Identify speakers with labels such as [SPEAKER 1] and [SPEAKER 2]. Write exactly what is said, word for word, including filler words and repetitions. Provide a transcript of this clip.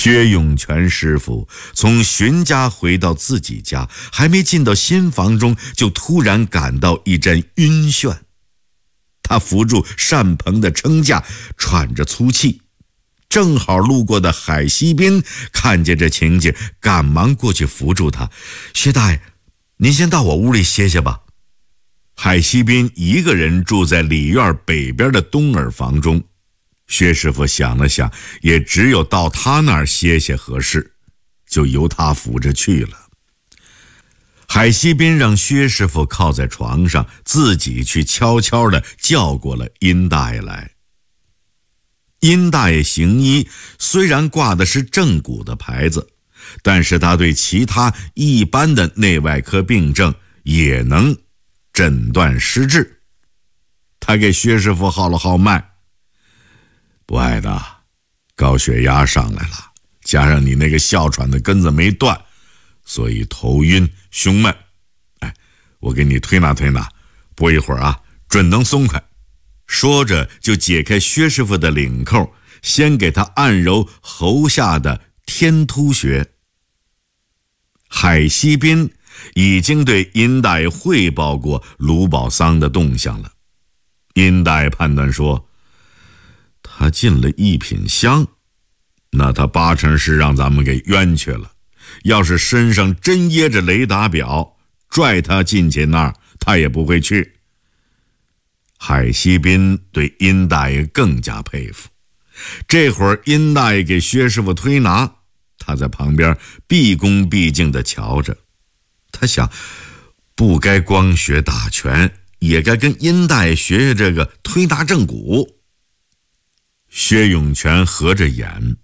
[SPEAKER 1] 薛永全师傅从荀家回到自己家，还没进到新房中，就突然感到一阵晕眩。他扶住扇棚的撑架，喘着粗气。正好路过的海西宾看见这情景，赶忙过去扶住他：“薛大爷，您先到我屋里歇歇吧。”海西宾一个人住在里院北边的东耳房中。薛师傅想了想，也只有到他那儿歇歇合适，就由他扶着去了。海西宾让薛师傅靠在床上，自己去悄悄地叫过了殷大爷来。殷大爷行医虽然挂的是正骨的牌子，但是他对其他一般的内外科病症也能诊断施治。他给薛师傅号了号脉：“不爱的，高血压上来了，加上你那个哮喘的根子没断，所以头晕胸闷。哎，我给你推拿推拿，不一会儿啊，准能松快。”说着就解开薛师傅的领扣，先给他按揉喉下的天突穴。海西宾已经对殷大爷汇报过卢宝桑的动向了。殷大爷判断说，他进了一品香，那他八成是让咱们给冤屈了。要是身上真掖着雷达表，拽他进去那儿，他也不会去。海西宾对殷大爷更加佩服。这会儿殷大爷给薛师傅推拿，他在旁边毕恭毕敬地瞧着。他想，不该光学打拳，也该跟殷大爷学学这个推拿正骨。薛永全合着眼，